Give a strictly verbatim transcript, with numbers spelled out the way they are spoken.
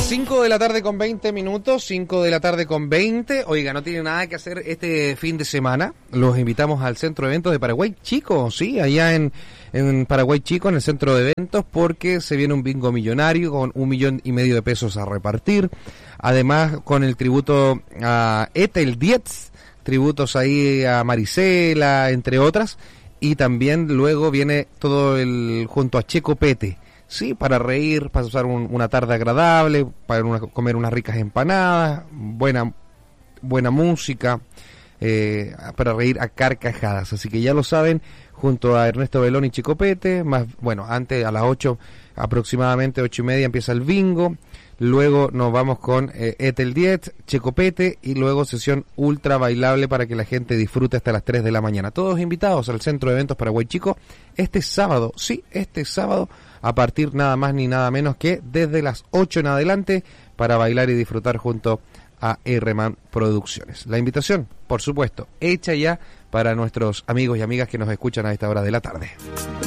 cinco de la tarde con veinte minutos, cinco de la tarde con veinte. Oiga, no tiene nada que hacer este fin de semana. Los invitamos al Centro de Eventos de Paraguay Chico, sí, allá en, en Paraguay Chico, en el Centro de Eventos, porque se viene un bingo millonario con un millón y medio de pesos a repartir. Además, con el tributo a Etel Dietz, tributos ahí a Marisela, entre otras. Y también luego viene todo el junto a Checo Pete. Sí, para reír, para pasar un, una tarde agradable, para una, comer unas ricas empanadas, buena buena música, eh, para reír a carcajadas. Así que ya lo saben, junto a Ernesto Belón y Chicopete, más bueno, antes a las ocho, aproximadamente ocho y media empieza el bingo. Luego nos vamos con eh, Etel Diez, Checopete y luego sesión ultra bailable para que la gente disfrute hasta las tres de la mañana. Todos invitados al Centro de Eventos Paraguay Chico este sábado, sí, este sábado a partir nada más ni nada menos que desde las ocho en adelante para bailar y disfrutar junto a R-Man Producciones. La invitación, por supuesto, hecha ya para nuestros amigos y amigas que nos escuchan a esta hora de la tarde.